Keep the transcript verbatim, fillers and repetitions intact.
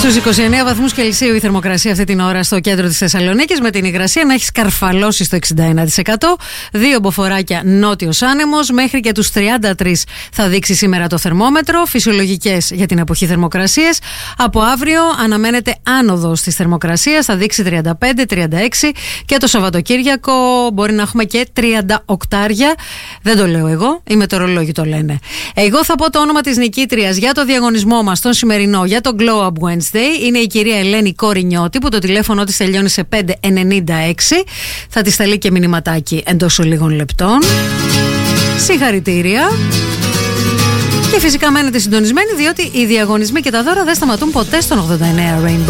Στους είκοσι εννέα βαθμούς Κελσίου η θερμοκρασία αυτή την ώρα στο κέντρο της Θεσσαλονίκης, με την υγρασία να έχει σκαρφαλώσει στο εξήντα ένα τοις εκατό. Δύο μποφοράκια νότιος άνεμος, μέχρι και τους τριάντα τρία θα δείξει σήμερα το θερμόμετρο. Φυσιολογικές για την εποχή θερμοκρασίες. Από αύριο αναμένεται άνοδος της θερμοκρασίας, θα δείξει τριάντα πέντε τριάντα έξι και το Σαββατοκύριακο μπορεί να έχουμε και τριάντα οκτώ. Δεν το λέω εγώ, οι μετεωρολόγοι το λένε. Εγώ θα πω το όνομα της νικήτριας για το διαγωνισμό μας τον σημερινό για το Glow Up Wednesday. Είναι η κυρία Ελένη Κορινιώτη, που το τηλέφωνο της τελειώνει σε πέντε ενενήντα έξι. Θα τη σταλεί και μηνυματάκι εντός λίγων λεπτών. Συγχαρητήρια. Και φυσικά μένετε συντονισμένοι, διότι οι διαγωνισμοί και τα δώρα δεν σταματούν ποτέ στον ογδόντα εννέα Rainbow.